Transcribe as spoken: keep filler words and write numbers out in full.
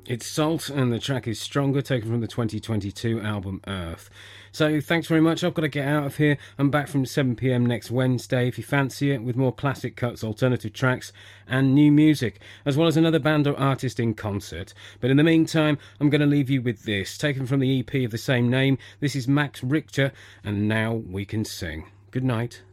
It's Salt, and the track is Stronger, taken from the twenty twenty-two album Earth. So thanks very much. I've got to get out of here. I'm back from seven p.m. next Wednesday, if you fancy it, with more classic cuts, alternative tracks, and new music, as well as another band or artist in concert. But in the meantime, I'm going to leave you with this, taken from the E P of the same name. This is Max Richter, and Now We Can Sing. Good night.